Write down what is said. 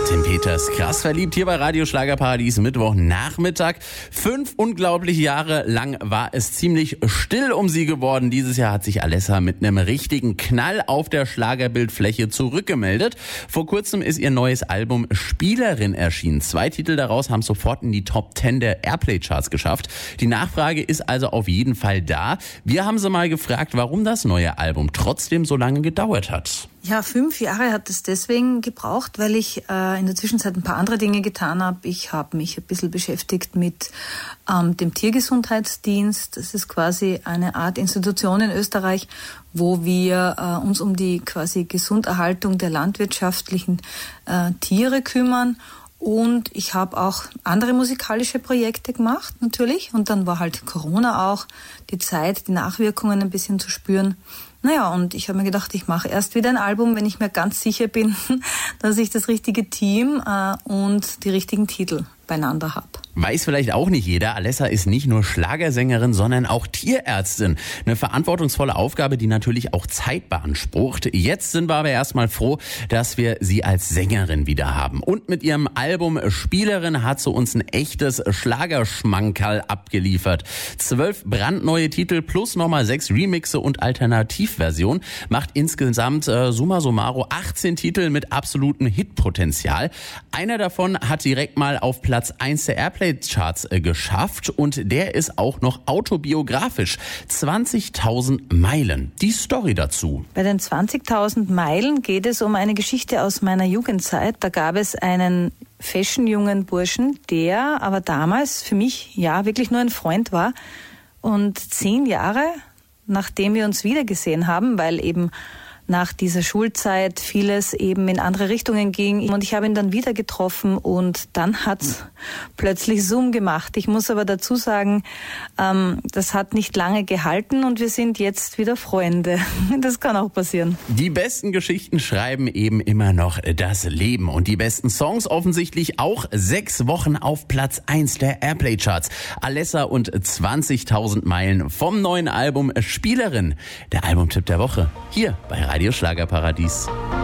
Tim Peters, krass verliebt hier bei Radio Schlagerparadies, Mittwochnachmittag. 5 unglaubliche Jahre lang war es ziemlich still um sie geworden. Dieses Jahr hat sich Alessa mit einem richtigen Knall auf der Schlagerbildfläche zurückgemeldet. Vor kurzem ist ihr neues Album Spielerin erschienen. 2 Titel daraus haben sofort in die Top 10 der Airplay-Charts geschafft. Die Nachfrage ist also auf jeden Fall da. Wir haben sie mal gefragt, warum das neue Album trotzdem so lange gedauert hat. Ja, 5 Jahre hat es deswegen gebraucht, weil ich in der Zwischenzeit ein paar andere Dinge getan habe. Ich habe mich ein bisschen beschäftigt mit dem Tiergesundheitsdienst. Das ist quasi eine Art Institution in Österreich, wo wir uns um die quasi Gesunderhaltung der landwirtschaftlichen Tiere kümmern. Und ich habe auch andere musikalische Projekte gemacht, natürlich. Und dann war halt Corona auch, die Zeit, die Nachwirkungen ein bisschen zu spüren. Naja, und ich habe mir gedacht, ich mache erst wieder ein Album, wenn ich mir ganz sicher bin, dass ich das richtige Team und die richtigen Titel beieinander habe. Weiß vielleicht auch nicht jeder, Alessa ist nicht nur Schlagersängerin, sondern auch Tierärztin. Eine verantwortungsvolle Aufgabe, die natürlich auch Zeit beansprucht. Jetzt sind wir aber erstmal froh, dass wir sie als Sängerin wieder haben. Und mit ihrem Album Spielerin hat sie uns ein echtes Schlagerschmankerl abgeliefert. 12 brandneue Titel plus nochmal 6 Remixe und Alternativversionen macht insgesamt summa summarum 18 Titel mit absolutem Hitpotenzial. Einer davon hat direkt mal auf Platz 1 der Airplay-Charts geschafft und der ist auch noch autobiografisch. 20.000 Meilen. Die Story dazu. Bei den 20.000 Meilen geht es um eine Geschichte aus meiner Jugendzeit. Da gab es einen fashion-jungen Burschen, der aber damals für mich ja wirklich nur ein Freund war. Und 10 Jahre, nachdem wir uns wiedergesehen haben, weil eben nach dieser Schulzeit vieles eben in andere Richtungen ging. Und ich habe ihn dann wieder getroffen und dann hat's plötzlich Zoom gemacht. Ich muss aber dazu sagen, das hat nicht lange gehalten und wir sind jetzt wieder Freunde. Das kann auch passieren. Die besten Geschichten schreiben eben immer noch das Leben. Und die besten Songs offensichtlich auch 6 Wochen auf Platz 1 der Airplay-Charts. Alessa und 20.000 Meilen vom neuen Album Spielerin. Der Albumtipp der Woche hier bei Radio Schlagerparadies.